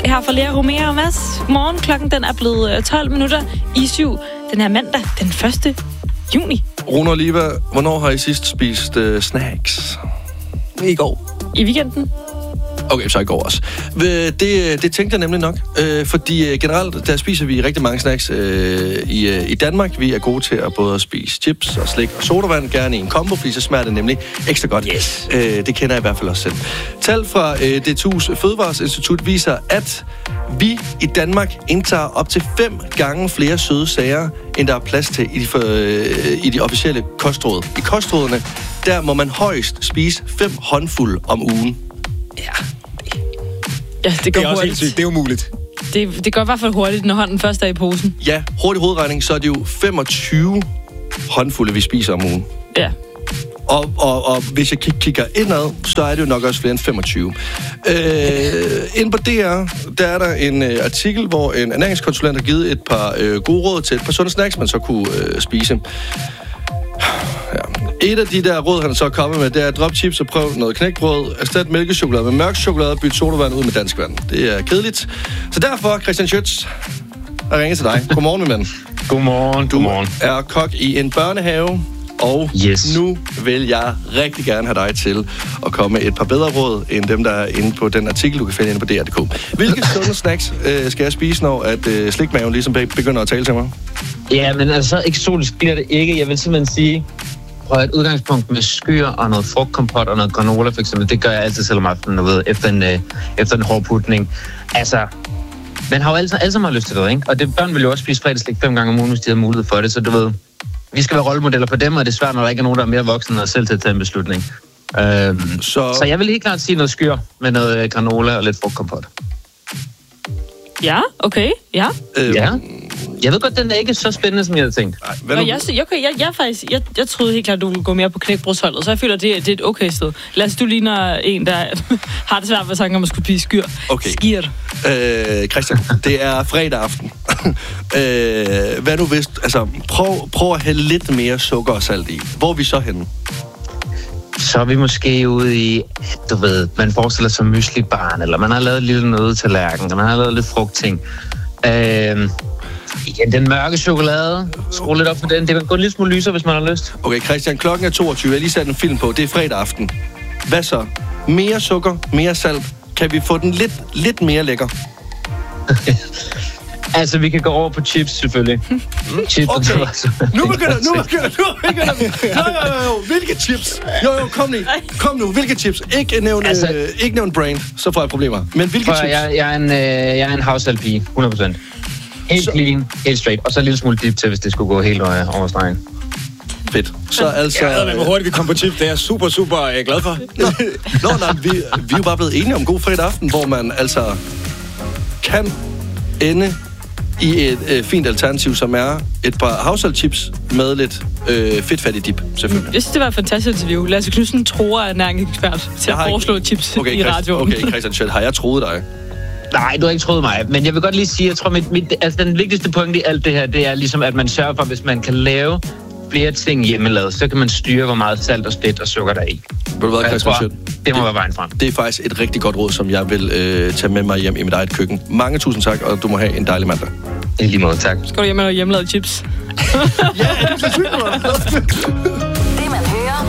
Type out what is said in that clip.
her for Lea Romero og Mads. Godmorgen, klokken den er blevet 12 minutter i 7. Den her mandag, den 1. juni. Rune og Liva, hvornår har I sidst spist snacks? I går. I weekenden? Okay, så i går også. Det tænkte jeg nemlig nok, fordi generelt, der spiser vi rigtig mange snacks i Danmark. Vi er gode til at både spise chips og slik og sodavand, gerne i en kombo, fordi så smager det nemlig ekstra godt. Yes. Det kender jeg i hvert fald også selv. Tal fra DTU's Fødevareinstitut viser, at vi i Danmark indtager op til 5 gange flere søde sager, end der er plads til i de officielle kostråd. I kostrådene, der må man højst spise 5 håndfulde om ugen. Ja, det går Det er også hurtigt. helt sygt. Det er umuligt. Det går i hvert fald hurtigt, når hånden først er i posen. Ja, hurtig hovedregning, så er det jo 25 håndfulde, vi spiser om ugen. Ja. Og hvis jeg kigger indad, så er det jo nok også flere end 25. Inde på DR, der er der en artikel, hvor en ernæringskonsulent har givet et par gode råd til et par sunde snacks, man så kunne spise. Ja. Et af de der råd, han så er kommet med, det er drop chips og prøv noget knækbrød. Erstat mælkechokolade med mørk chokolade og byt sodavand ud med dansk vand. Det er kedeligt. Så derfor, Christian Schütz, jeg ringer til dig. Godmorgen, min ven. Godmorgen. Du er kok i en børnehave, og nu vil jeg rigtig gerne have dig til at komme med et par bedre råd, end dem, der er inde på den artikel, du kan finde inde på DR.dk. Hvilke sunde snacks skal jeg spise, når at slikmaven ligesom begynder at tale til mig? Ja, men altså, eksotisk bliver det ikke. Jeg vil simpelthen sige, prøv et udgangspunkt med skyr og noget frugtkompot og noget granola, for eksempel. Det gør jeg altid selv om aftenen, du ved, efter en hård putning. Altså, man har jo alle sammen lyst til det, ikke? Og børn vil jo også spise fredagslik 5 gange om ugen, hvis de har mulighed for det, så du ved, vi skal være rollemodeller for dem, og det er svært, når der ikke er nogen, der er mere voksne og selv til at tage en beslutning. Så jeg vil helt klart sige noget skyr med noget granola og lidt frugtkompot. Ja, okay, ja. Ja. Jeg ved godt, den er ikke så spændende, som jeg havde tænkt. Jeg troede helt klart, at du ville gå mere på knækbrudsholdet, så jeg føler, det er et okay sted. Lad os, du ligner en, der har det svært ved tanken om at skulle spise skyr. Okay. Skirt. Christian, det er fredag aften. Hvad nu hvis... Altså, prøv at hælde lidt mere sukker og salt i. Hvor er vi så henne? Så er vi måske ude i, du ved, man forestiller sig myslibarn, eller man har lavet en lille nødtallerken, eller man har lavet lidt frugtting. Igen, den mørke chokolade. Skru lidt op på den. Det kan gå en lille smule lyser, hvis man har lyst. Okay, Christian, klokken er 22. Jeg har lige sat en film på. Det er fredag aften. Hvad så? Mere sukker, mere salt. Kan vi få den lidt mere lækker? Altså, vi kan gå over på chips, selvfølgelig. Chips okay, nu begynder vi. Jo. Hvilke chips? Jo, kom nu. Hvilke chips? Ikke nævn brand, så får jeg problemer. Men hvilke chips? Jeg er en havsalpige, 100%. Helt clean, helt straight. Og så en lille smule dip til, hvis det skulle gå helt over stregen. Fedt. Så altså... Jeg ved, hvor hurtigt vi kom på chips. Det er jeg super glad for. Nej, vi er jo bare blevet enige om god fredag aften, hvor man altså kan ende i et fint alternativ, som er et par havsaltchips med lidt fedtfattig dip, selvfølgelig. Jeg synes, det var et fantastisk interview. Lasse Knudsen tror er næringsekspert til at foreslå chips i radioen. Okay, Christian Schødt, har jeg troet dig? Nej, du har ikke troet mig. Men jeg vil godt lige sige, jeg tror, altså, den vigtigste point i alt det her, det er ligesom, at man sørger for, hvis man kan lave flere ting hjemmelavet, så kan man styre, hvor meget salt og fedt og sukker der er i. Ved du hvad, Christian Schødt? Det må være vejen frem. Det er faktisk et rigtig godt råd, som jeg vil tage med mig hjem i mit eget køkken. Mange tusind tak, og du må have en dejlig mandag. I lige måde, tak. Skal du hjem med noget hjemmelavet chips? Ja, det er så sygt,